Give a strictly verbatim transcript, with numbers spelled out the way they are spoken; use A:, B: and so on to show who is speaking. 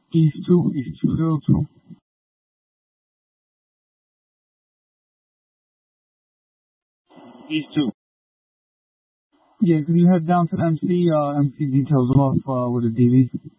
A: East two, East two zero two. East two. Yeah, can you head down to M C, uh, M C details them off, uh, with a D V?